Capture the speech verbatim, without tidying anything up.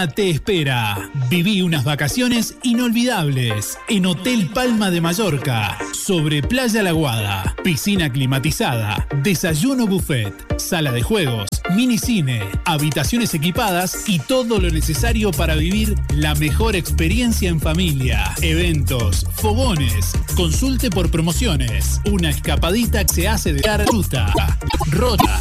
Te espera. Viví unas vacaciones inolvidables en Hotel Palma de Mallorca, sobre Playa La Aguada, piscina climatizada, desayuno buffet, sala de juegos, minicine, habitaciones equipadas y todo lo necesario para vivir la mejor experiencia en familia. Eventos, fogones, consulte por promociones. Una escapadita que se hace de la ruta. Rota.